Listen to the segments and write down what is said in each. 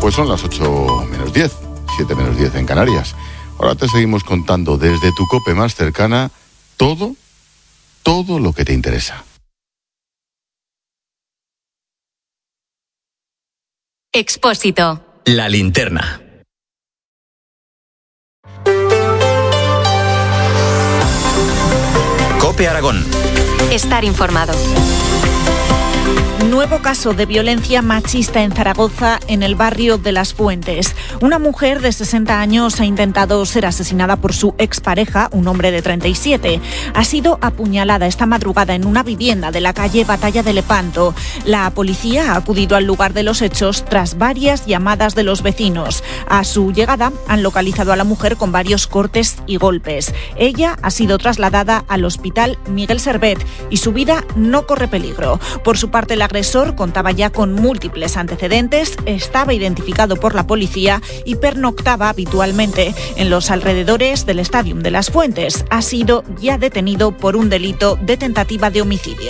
Pues son las 8 menos 10, 7 menos 10 en Canarias. Ahora te seguimos contando desde tu COPE más cercana todo lo que te interesa. Expósito. La linterna. COPE Aragón. Estar informado. Nuevo caso de violencia machista en Zaragoza, en el barrio de Las Fuentes. Una mujer de 60 años ha intentado ser asesinada por su expareja, un hombre de 37. Ha sido apuñalada esta madrugada en una vivienda de la calle Batalla de Lepanto. La policía ha acudido al lugar de los hechos tras varias llamadas de los vecinos. A su llegada han localizado a la mujer con varios cortes y golpes. Ella ha sido trasladada al hospital Miguel Servet y su vida no corre peligro. Por su parte, el agresor contaba ya con múltiples antecedentes, estaba identificado por la policía y pernoctaba habitualmente en los alrededores del Estadio de Las Fuentes. Ha sido ya detenido por un delito de tentativa de homicidio.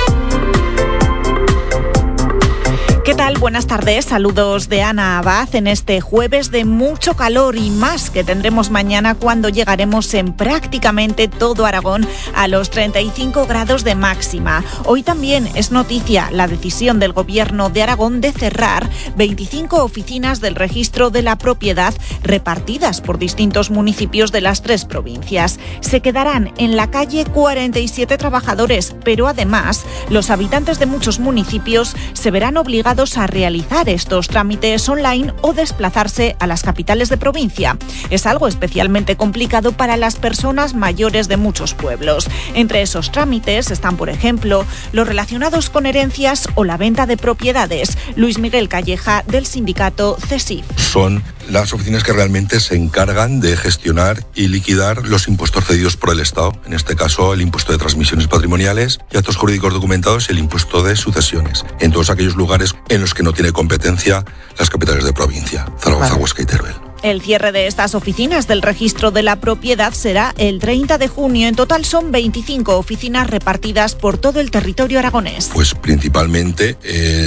¿Qué tal? Buenas tardes, saludos de Ana Abad en este jueves de mucho calor y más que tendremos mañana cuando llegaremos en prácticamente todo Aragón a los 35 grados de máxima. Hoy también es noticia la decisión del Gobierno de Aragón de cerrar 25 oficinas del registro de la propiedad repartidas por distintos municipios de las 3 provincias. Se quedarán en la calle 47 trabajadores, pero además los habitantes de muchos municipios se verán obligados a realizar estos trámites online o desplazarse a las capitales de provincia. Es algo especialmente complicado para las personas mayores de muchos pueblos. Entre esos trámites están, por ejemplo, los relacionados con herencias o la venta de propiedades. Luis Miguel Calleja, del sindicato CESIF. Son las oficinas que realmente se encargan de gestionar y liquidar los impuestos cedidos por el Estado, en este caso el impuesto de transmisiones patrimoniales y actos jurídicos documentados y el impuesto de sucesiones, en todos aquellos lugares en los que no tiene competencia las capitales de provincia, Zaragoza, Huesca y Teruel. El cierre de estas oficinas del registro de la propiedad será el 30 de junio. En total son 25 oficinas repartidas por todo el territorio aragonés. Pues principalmente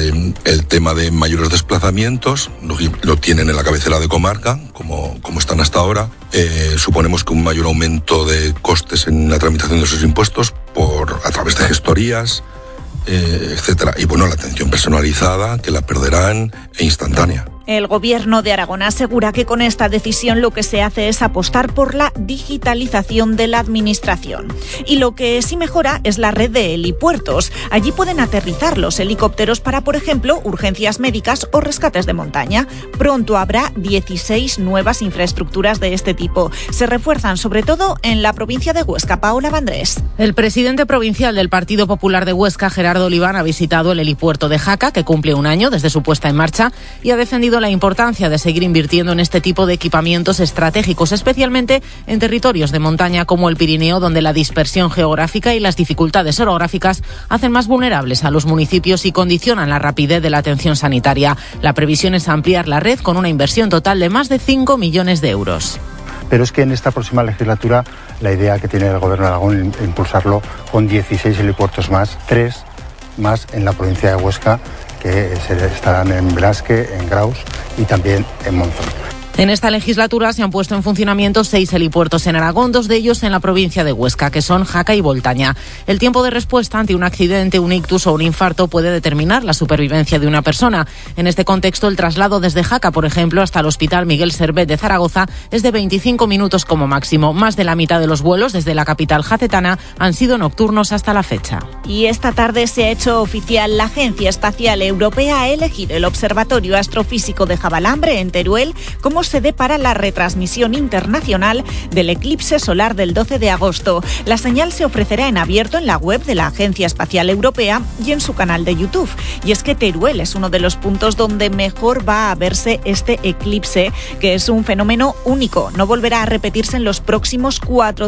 el tema de mayores desplazamientos lo tienen en la cabecera de comarca, como están hasta ahora. Suponemos que un mayor aumento de costes en la tramitación de esos impuestos a través de gestorías, etcétera. Y bueno, la atención personalizada, que la perderán, e instantánea. El Gobierno de Aragón asegura que con esta decisión lo que se hace es apostar por la digitalización de la administración. Y lo que sí mejora es la red de helipuertos. Allí pueden aterrizar los helicópteros para, por ejemplo, urgencias médicas o rescates de montaña. Pronto habrá 16 nuevas infraestructuras de este tipo. Se refuerzan sobre todo en la provincia de Huesca. Paola Vandrés. El presidente provincial del Partido Popular de Huesca, Gerardo Oliván, ha visitado el helipuerto de Jaca, que cumple un año desde su puesta en marcha, y ha defendido la importancia de seguir invirtiendo en este tipo de equipamientos estratégicos, especialmente en territorios de montaña como el Pirineo, donde la dispersión geográfica y las dificultades orográficas hacen más vulnerables a los municipios y condicionan la rapidez de la atención sanitaria. La previsión es ampliar la red con una inversión total de más de 5 millones de euros. Pero es que en esta próxima legislatura la idea que tiene el Gobierno de Aragón es impulsarlo con 16 helipuertos más, 3 más en la provincia de Huesca, que estarán en Belasque, en Graus y también en Monzón. En esta legislatura se han puesto en funcionamiento 6 helipuertos en Aragón, 2 de ellos en la provincia de Huesca, que son Jaca y Boltaña. El tiempo de respuesta ante un accidente, un ictus o un infarto puede determinar la supervivencia de una persona. En este contexto, el traslado desde Jaca, por ejemplo, hasta el Hospital Miguel Servet de Zaragoza es de 25 minutos como máximo. Más de la mitad de los vuelos desde la capital jacetana han sido nocturnos hasta la fecha. Y esta tarde se ha hecho oficial: la Agencia Espacial Europea ha elegido el Observatorio Astrofísico de Javalambre, en Teruel, como sede para la retransmisión internacional del eclipse solar del 12 de agosto. La señal se ofrecerá en abierto en la web de la Agencia Espacial Europea y en su canal de YouTube. Y es que Teruel es uno de los puntos donde mejor va a verse este eclipse, que es un fenómeno único. No volverá a repetirse en los próximos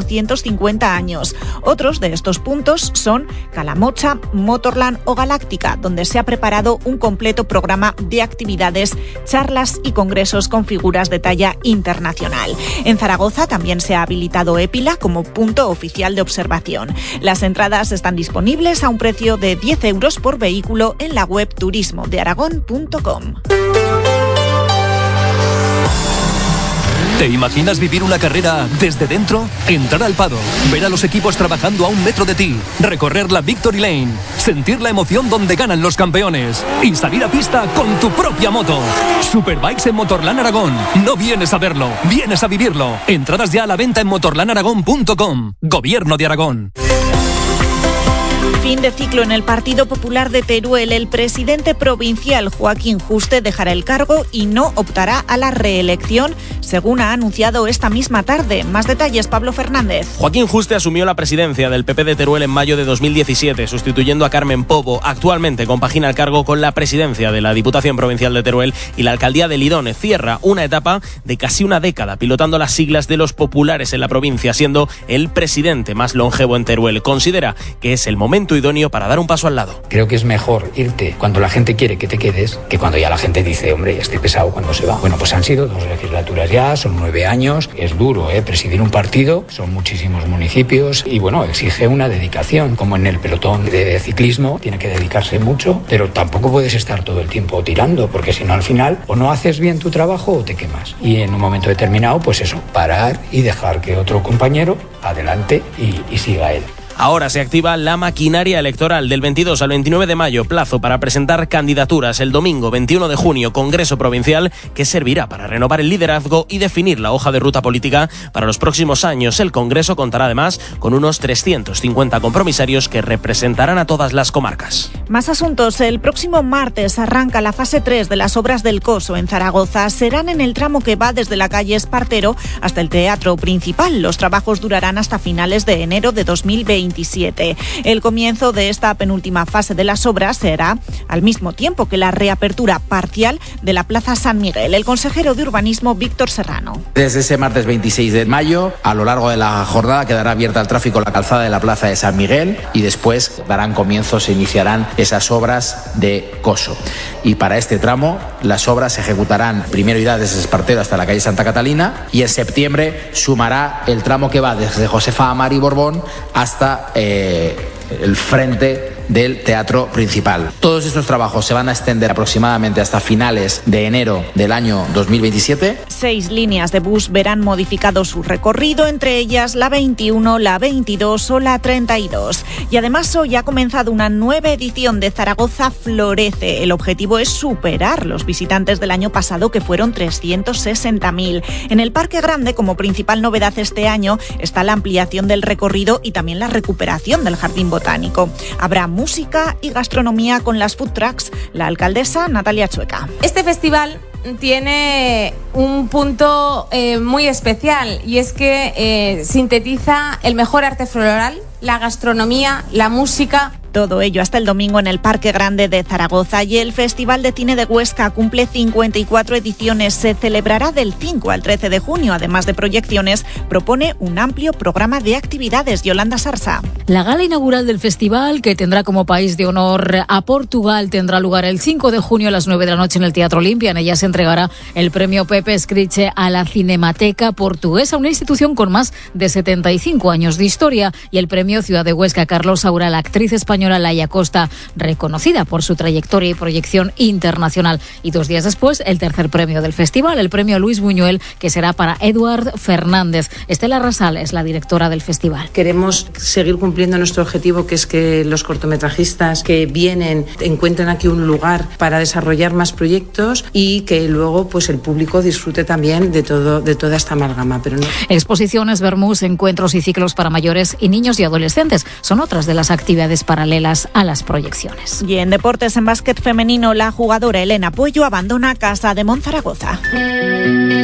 450 años. Otros de estos puntos son Calamocha, Motorland o Galáctica, donde se ha preparado un completo programa de actividades, charlas y congresos con figuras de talla internacional. En Zaragoza también se ha habilitado Épila como punto oficial de observación. Las entradas están disponibles a un precio de 10 euros por vehículo en la web turismodearagón.com. ¿Te imaginas vivir una carrera desde dentro? Entrar al paddock, ver a los equipos trabajando a 1 metro de ti, recorrer la Victory Lane, sentir la emoción donde ganan los campeones y salir a pista con tu propia moto. Superbikes en Motorland Aragón. No vienes a verlo, vienes a vivirlo. Entradas ya a la venta en motorlandaragón.com. Gobierno de Aragón. Fin de ciclo en el Partido Popular de Teruel. El presidente provincial Joaquín Juste dejará el cargo y no optará a la reelección, según ha anunciado esta misma tarde. Más detalles, Pablo Fernández. Joaquín Juste asumió la presidencia del PP de Teruel en mayo de 2017, sustituyendo a Carmen Pobo. Actualmente compagina el cargo con la presidencia de la Diputación Provincial de Teruel y la alcaldía de Lidón. Cierra una etapa de casi una década pilotando las siglas de los populares en la provincia, siendo el presidente más longevo en Teruel. Considera que es el momento idóneo para dar un paso al lado. Creo que es mejor irte cuando la gente quiere que te quedes que cuando ya la gente dice, hombre, estoy pesado cuando se va. Bueno, pues han sido 2 legislaturas ya, son 9 años, es duro, presidir un partido, son muchísimos municipios y bueno, exige una dedicación, como en el pelotón de ciclismo, tiene que dedicarse mucho, pero tampoco puedes estar todo el tiempo tirando, porque si no al final o no haces bien tu trabajo o te quemas. Y en un momento determinado, pues eso, parar y dejar que otro compañero adelante y siga él. Ahora se activa la maquinaria electoral del 22 al 29 de mayo, plazo para presentar candidaturas. El domingo 21 de junio, Congreso Provincial, que servirá para renovar el liderazgo y definir la hoja de ruta política para los próximos años. El Congreso contará además con unos 350 compromisarios que representarán a todas las comarcas. Más asuntos. El próximo martes arranca la fase 3 de las obras del Coso en Zaragoza. Serán en el tramo que va desde la calle Espartero hasta el Teatro Principal. Los trabajos durarán hasta finales de enero de 2027. El comienzo de esta penúltima fase de las obras será al mismo tiempo que la reapertura parcial de la Plaza San Miguel. El consejero de Urbanismo, Víctor Serrano. Desde ese martes 26 de mayo, a lo largo de la jornada quedará abierta al tráfico la calzada de la Plaza de San Miguel y después darán comienzo, se iniciarán esas obras de Coso. Y para este tramo, las obras se ejecutarán, primero irá desde Espartero hasta la calle Santa Catalina y en septiembre sumará el tramo que va desde Josefa Amari Borbón hasta el frente del Teatro Principal. Todos estos trabajos se van a extender aproximadamente hasta finales de enero del año 2027. 6 líneas de bus verán modificado su recorrido, entre ellas la 21, la 22 o la 32. Y además hoy ha comenzado una nueva edición de Zaragoza Florece. El objetivo es superar los visitantes del año pasado, que fueron 360.000. En el Parque Grande, como principal novedad este año, está la ampliación del recorrido y también la recuperación del Jardín Botánico. Habrá música y gastronomía con las food trucks. La alcaldesa Natalia Chueca. Este festival tiene un punto muy especial y es que sintetiza el mejor arte floral, la gastronomía, la música. Todo ello hasta el domingo en el Parque Grande de Zaragoza. Y el Festival de Cine de Huesca cumple 54 ediciones. Se celebrará del 5 al 13 de junio. Además de proyecciones, propone un amplio programa de actividades. Yolanda Sarsa. La gala inaugural del festival, que tendrá como país de honor a Portugal, tendrá lugar el 5 de junio a las 9 de la noche en el Teatro Olimpia. En ella se entregará el premio Pepe Escriche a la Cinemateca Portuguesa, una institución con más de 75 años de historia, y el premio Ciudad de Huesca Carlos Saura a la actriz española Laia Costa, reconocida por su trayectoria y proyección internacional. Y 2 días después, el tercer premio del festival, el premio Luis Buñuel, que será para Eduard Fernández. Estela Rasal es la directora del festival. Queremos seguir cumpliendo nuestro objetivo, que es que los cortometrajistas que vienen encuentren aquí un lugar para desarrollar más proyectos y que luego pues el público disfrute también de toda esta amalgama. Pero no. Exposiciones, vermús, encuentros y ciclos para mayores y niños y adolescentes son otras de las actividades paralelas a las proyecciones. Y en deportes, en básquet femenino, la jugadora Elena Puello abandona Casa de Monzaragoza.